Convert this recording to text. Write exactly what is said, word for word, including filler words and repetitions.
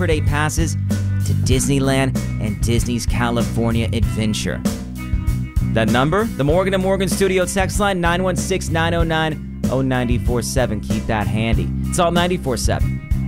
per day passes to Disneyland and Disney's California Adventure. That number, the Morgan and Morgan Studio text line, nine one six, nine oh nine, oh nine four seven. Keep that handy. It's all ninety-four seven.